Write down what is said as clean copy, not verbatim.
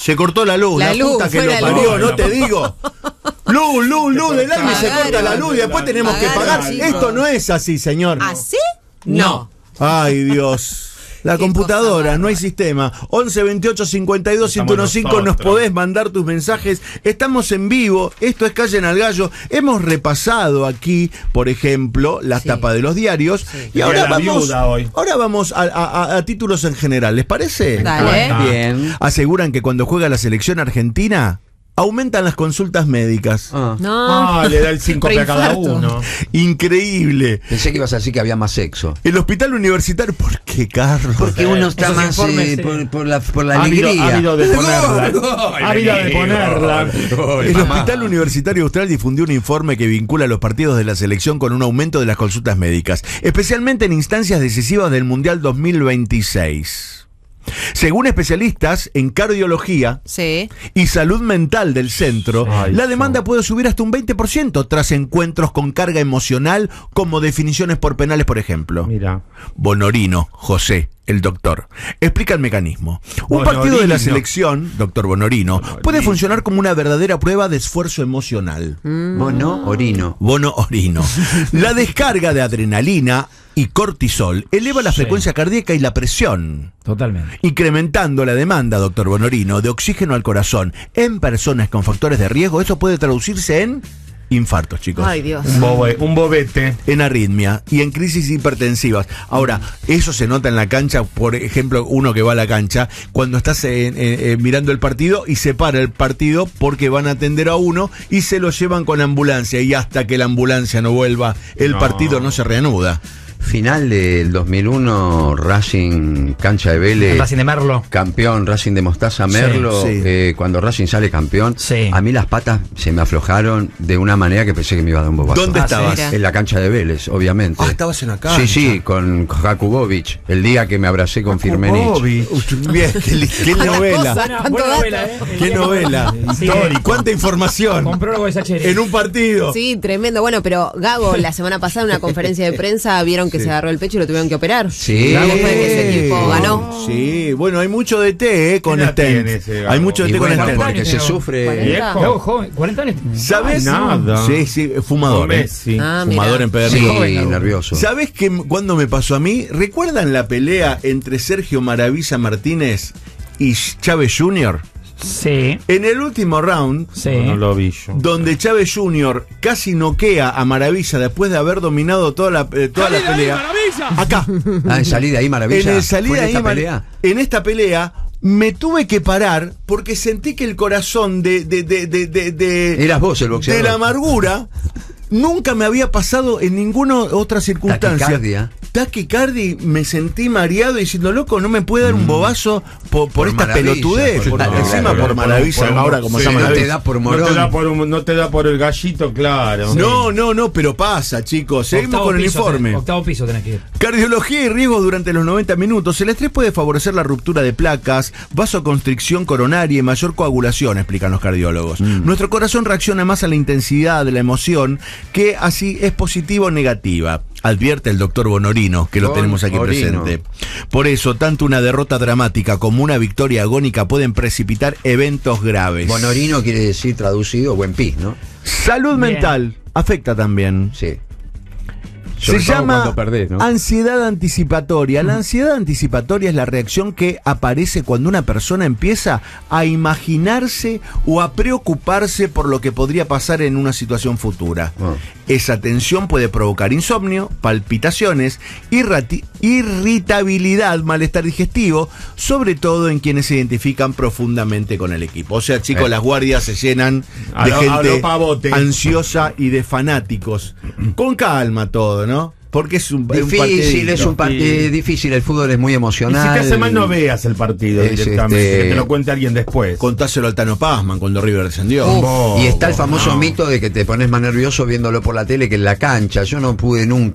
Se cortó la luz, la puta que lo parió, no te digo. Luz del aire, se corta la luz y después tenemos que pagar. Esto no es así, señor. ¿Así? No. Ay, Dios. La computadora, no hay sistema. 11 28 52 1015, nos podés mandar tus mensajes. Estamos en vivo, esto es Callen al Gallo. Hemos repasado aquí, por ejemplo, las tapas de los diarios. Y ahora vamos a títulos en general. ¿Les parece? Dale. Bien. Aseguran que cuando juega la selección argentina aumentan las consultas médicas. No. Le da el 5 a cada uno. Increíble. Pensé que ibas a decir que había más sexo. El hospital universitario, ¿por qué, Carlos? Porque uno está más por la alegría. Ávido de ponerla. El Hospital Universitario Austral difundió un informe que vincula a los partidos de la selección con un aumento de las consultas médicas, especialmente en instancias decisivas del Mundial 2026. Según especialistas en cardiología y salud mental del centro, la demanda puede subir hasta un 20% tras encuentros con carga emocional, como definiciones por penales, por ejemplo. Mira. Bonorino, José, el doctor, explica el mecanismo. Un partido de la selección, doctor Bonorino, puede funcionar como una verdadera prueba de esfuerzo emocional. Bono-orino. La descarga de adrenalina y cortisol eleva la frecuencia cardíaca y la presión. Totalmente. Incrementando la demanda, doctor Bonorino, de oxígeno al corazón en personas con factores de riesgo. Eso puede traducirse en infartos, chicos. Ay, Dios. Un bobete. En arritmia y en crisis hipertensivas. Ahora, eso se nota en la cancha. Por ejemplo, uno que va a la cancha, cuando estás mirando el partido y se para el partido porque van a atender a uno y se lo llevan con ambulancia. Y hasta que la ambulancia no vuelva, el partido no se reanuda. Final del 2001, Racing, cancha de Vélez. Racing de Merlo. Campeón, Racing de Mostaza, Merlo. Cuando Racing sale campeón, a mí las patas se me aflojaron de una manera que pensé que me iba a dar un bobazo. ¿Dónde estabas? En la cancha de Vélez, obviamente. ¿Estabas en la cancha? Sí, con Jakubovic, el día que me abracé con Firmenich. Bien, qué novela. Buena novela, Qué novela. ¿Cuánta información? Comprólogo de Sacheri. En un partido. Sí, tremendo. Bueno, pero Gago, la semana pasada en una conferencia de prensa, vieron que se agarró el pecho y lo tuvieron que operar. Sí. Después de que ese equipo ganó. Sí, bueno, hay mucho de té con Stent. Hay mucho de té con Stent. Porque se sufre. Gago joven, 40 años. ¿Sabes? Nada. Sí, fumador. Fumador empedernido. Sí, nervioso. ¿Sabes cuándo me pasó a mí? ¿Recuerdan la pelea entre Sergio Maravilla Martínez y Chávez Jr.? Sí. En el último round, no lo vi yo, donde Chávez Jr. casi noquea a Maravilla después de haber dominado toda la pelea. Acá. En salida ahí, Maravilla. En el salida ahí, en esta pelea me tuve que parar porque sentí que el corazón eras vos el boxeador. de la amargura nunca me había pasado en ninguna otra circunstancia. Taquicardia, me sentí mareado diciendo, loco, no me puede dar un bobazo por esta pelotudez. Encima por Maravilla, ahora como se llama. No te da por morón. No te da por el gallito, claro. No, pero pasa, chicos. Seguimos con el informe. Octavo piso tenés que ir. Cardiología y riesgos durante los 90 minutos. El estrés puede favorecer la ruptura de placas, vasoconstricción coronaria y mayor coagulación, explican los cardiólogos. Nuestro corazón reacciona más a la intensidad de la emoción, que así es positiva o negativa, advierte el doctor Bonorino, que lo tenemos aquí presente. Por eso, tanto una derrota dramática como una victoria agónica pueden precipitar eventos graves. Bonorino quiere decir, traducido, buen pis, ¿no? Salud mental afecta también. Sí. Se llama ansiedad anticipatoria. La ansiedad anticipatoria es la reacción que aparece cuando una persona empieza a imaginarse o a preocuparse por lo que podría pasar en una situación futura. Esa tensión puede provocar insomnio, palpitaciones, irritabilidad, malestar digestivo, sobre todo en quienes se identifican profundamente con el equipo. O sea, chicos, las guardias se llenan de gente ansiosa y de fanáticos. Con calma todo, ¿no? Porque es un partido difícil, el fútbol es muy emocional. Y si te hace mal no veas el partido directamente, que te lo cuente alguien después. Contáselo al Tano Pazman cuando River descendió. Y está el famoso mito de que te pones más nervioso viéndolo por la tele que en la cancha. Yo no pude nunca